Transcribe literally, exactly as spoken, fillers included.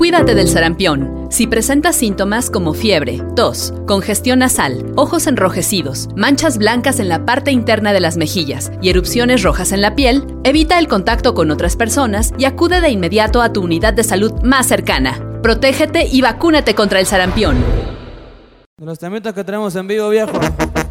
Cuídate del sarampión. Si presentas síntomas como fiebre, tos, congestión nasal, ojos enrojecidos, manchas blancas en la parte interna de las mejillas y erupciones rojas en la piel, evita el contacto con otras personas y acude de inmediato a tu unidad de salud más cercana. Protégete y vacúnate contra el sarampión. De los temitas que tenemos en vivo, viejo.